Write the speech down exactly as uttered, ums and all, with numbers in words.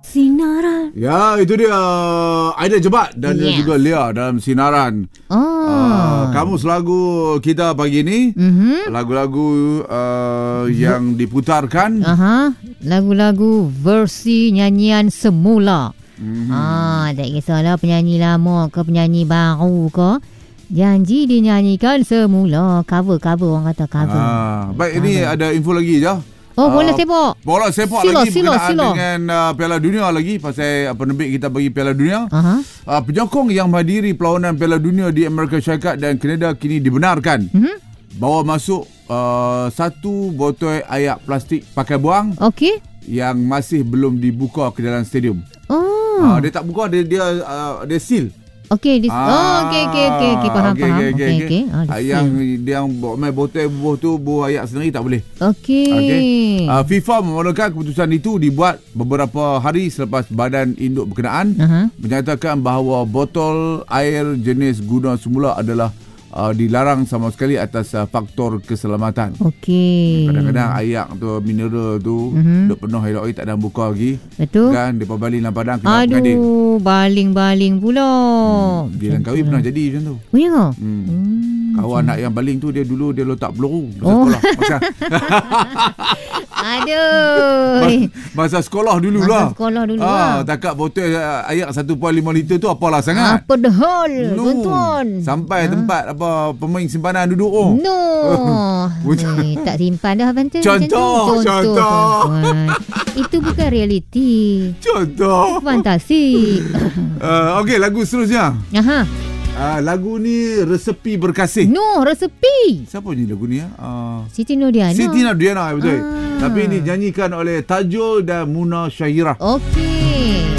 Sinaran. Ya, itu dia Aida Jebat dan Yes. juga Lia dalam Sinaran. Oh. Uh, kamu selagu kita pagi ni, Mhm. lagu-lagu uh, yang diputarkan. Aha, lagu-lagu versi nyanyian semula. Mhm. Ah, tak kisahlah penyanyi lama ke penyanyi baru ke, janji dinyanyikan semula. Cover-cover orang kata cover. Ah, baik, cover. ini ada info lagi je. Oh, Ah, bola sepak. Bola sepak Silo, lagi silo, berkenaan silo. dengan uh, Piala Dunia lagi, pasal uh, penerbit kita bagi Piala Dunia. Aha. Uh, penyokong yang menghadiri perlawanan Piala Dunia di Amerika Syarikat dan Kanada kini dibenarkan Mhm. bawa masuk uh, satu botol air plastik pakai buang Okey. yang masih belum dibuka ke dalam stadium. Oh. Uh, dia tak buka, dia dia uh, dia seal. Okey, dis- Ah, oh okey okey okey okey faham okey, faham. okey, Okey okey, okey. Ah, Ah, yang yang main botol buah tu buah air sendiri tak boleh. Okey. Okey. Uh, FIFA membenarkan keputusan itu dibuat beberapa hari selepas Badan Induk Berkenaan Aha. menyatakan bahawa botol air jenis guna semula adalah uh, dilarang sama sekali atas uh, faktor keselamatan. Okey. Kadang-kadang air tu mineral tu Mhm. duk penuh air tak ada buka lagi. Betul. Kan depa balik dalam padang kena pengadil. Aduh, baling-baling pula. Hmm. Dia Langkawi pernah jadi macam tu. Oh, ya ke? Hmm. Hmm. Kawan anak yang baling tu dia dulu dia letak peluru masa Oh. sekolah. Masa, Aduh. masa sekolah dulu Masa lah. sekolah dulu Ah, lah. takat botol uh, air satu perpuluhan lima liter tu apalah sangat. Apa dah hal, Lu, tuan-tuan? Sampai Ha? tempat apa pemain simpanan duduk oh. No. eh, tak simpan dah Banten. Contoh, macam tu. contoh. tuan-tuan. Itu bukan realiti. Contoh. Fantasi. Uh, Okey, lagu seterusnya. Aha. Uh, lagu ni Resepi Berkasih. No, resepi. Siapa nyanyi lagu ni? Uh, Siti Nurdiana. Siti Nurdiana, betul. Ah. Tapi ini dinyanyikan oleh Tajul dan Muna Syahirah. Okey.